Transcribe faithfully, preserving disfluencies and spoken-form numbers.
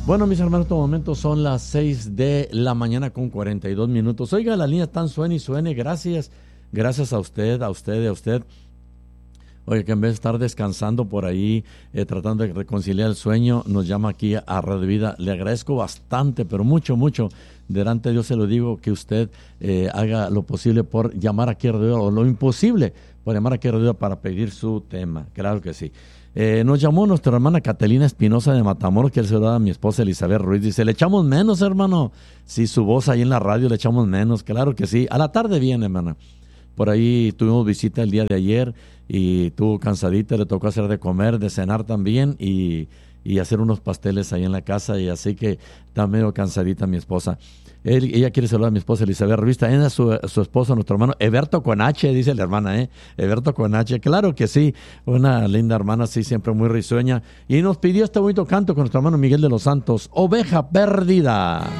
Bueno, mis hermanos, en este momento son las seis de la mañana con cuarenta y dos minutos. Oiga, la línea tan suene y suene. Gracias, gracias a usted, a usted, a usted. Oye, que en vez de estar descansando por ahí, eh, tratando de reconciliar el sueño, nos llama aquí a Radio Vida. Le agradezco bastante, pero mucho, mucho. Delante de Dios se lo digo, que usted eh, haga lo posible por llamar aquí a Radio Vida, o lo imposible por llamar aquí a Radio Vida para pedir su tema. Claro que sí. Eh, nos llamó nuestra hermana Catalina Espinosa de Matamoros, que él se lo da a mi esposa Elizabeth Ruiz. Dice, le echamos menos, hermano. Si su voz ahí en la radio le echamos menos. Claro que sí. A la tarde viene, hermana. Por ahí tuvimos visita el día de ayer y estuvo cansadita, le tocó hacer de comer, de cenar también y, y hacer unos pasteles ahí en la casa, y así que está medio cansadita mi esposa. Él, ella quiere saludar a mi esposa Elizabeth Ruiz, también a su, a su esposo, nuestro hermano Eberto con H, dice la hermana, ¿eh? Eberto con H, claro que sí, una linda hermana, sí, siempre muy risueña. Y nos pidió este bonito canto con nuestro hermano Miguel de los Santos, Oveja Perdida.